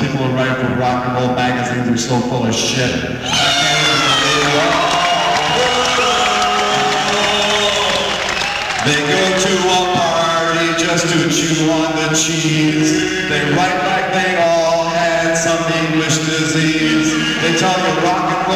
people who write for rock and roll magazines are so full of shit. They go to a party just to chew on the cheese. They write like they all had some English disease. They tell